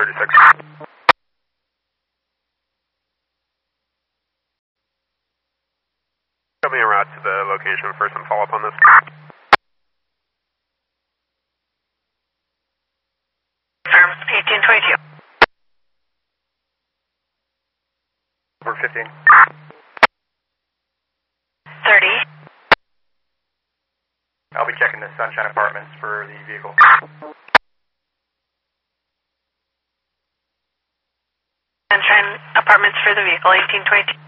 36. Tell me a route to the location for some follow-up on this. 1822. Over 15. 30. I'll be checking the Sunshine Apartments for the vehicle. Sunshine Apartments for the vehicle, 1822.